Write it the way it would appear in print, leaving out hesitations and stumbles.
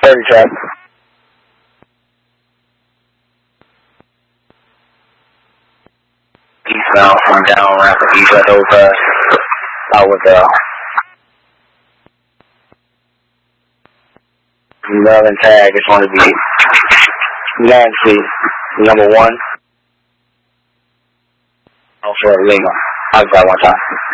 30 track. Eastbound from down ramp of East West Overpass. Out with Maryland tag. It's going to be Nancy, number 1. Also Lima. I'll try one time.